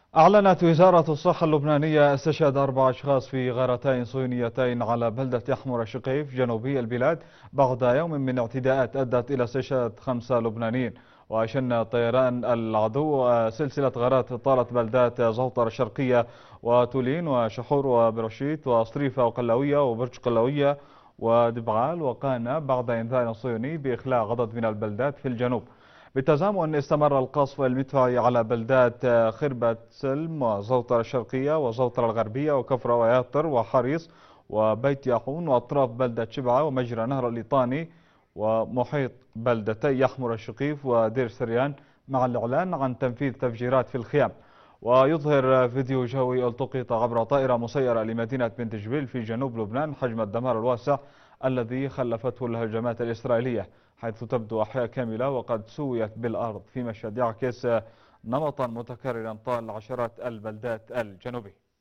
أعلنت وزارة الصحة اللبنانية استشهاد 4 أشخاص في غارتين صهيونيتين على بلدة يحمر الشقيف جنوبي البلاد بعد يوم من اعتداءات أدت إلى استشهاد 5 لبنانيين. وشن طيران العدو سلسلة غارات طالت بلدات زوطر الشرقية وتولين وشحور وبرشيت وصريفة وقلاوية وبرج قلاوية ودبعال وقانا بعد إنذار صهيوني بإخلاء عدد من البلدات في الجنوب. بالتزامن استمر القصف المدفعي على بلدات خربة سلم وزوطر الشرقية وزوطر الغربية وكفر وياطر وحريص وبيت ياحون وأطراف بلدة شبعة ومجرى نهر الليطاني ومحيط بلدتي يحمر الشقيف ودير سريان، مع الإعلان عن تنفيذ تفجيرات في الخيام. ويظهر فيديو جوي التقط عبر طائرة مسيرة لمدينة بنت جبيل في جنوب لبنان حجم الدمار الواسع الذي خلفته الهجمات الإسرائيلية، حيث تبدو أحياء كاملة وقد سويت بالأرض، في مشهد يعكس نمطا متكررا طال عشرات البلدات الجنوبية.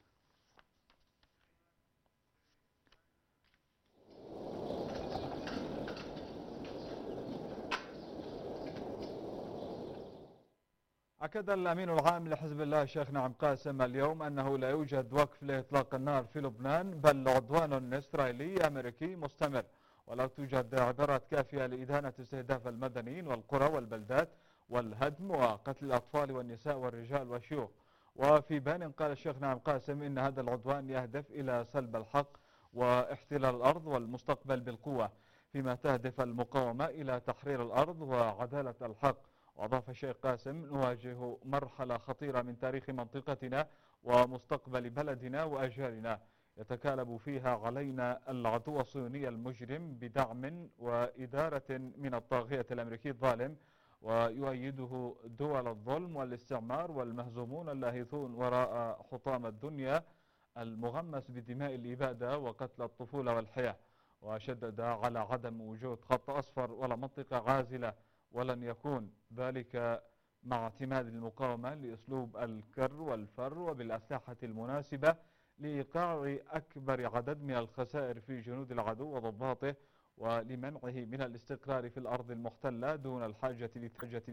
أكد الأمين العام لحزب الله الشيخ نعم قاسم اليوم أنه لا يوجد وقف لإطلاق النار في لبنان، بل عدوان إسرائيلي أمريكي مستمر، ولا توجد عبارات كافية لإدانة استهداف المدنيين والقرى والبلدات والهدم وقتل الأطفال والنساء والرجال والشيوخ. وفي بيان قال الشيخ نعم قاسم إن هذا العدوان يهدف إلى سلب الحق واحتلال الأرض والمستقبل بالقوة، فيما تهدف المقاومة إلى تحرير الأرض وعدالة الحق. وأضاف الشيخ قاسم: نواجه مرحلة خطيرة من تاريخ منطقتنا ومستقبل بلدنا وأجيالنا، يتكالب فيها علينا العدو الصهيوني المجرم بدعم وإدارة من الطاغية الأمريكي الظالم، ويؤيده دول الظلم والاستعمار والمهزومون اللاهثون وراء حطام الدنيا المغمس بدماء الإبادة وقتل الطفولة والحياة. وشدد على عدم وجود خط أصفر ولا منطقة عازلة، ولن يكون ذلك مع اعتماد المقاومة لأسلوب الكر والفر وبالأسلحة المناسبة لإيقاع أكبر عدد من الخسائر في جنود العدو وضباطه، ولمنعه من الاستقرار في الأرض المحتلة دون الحاجة لترجة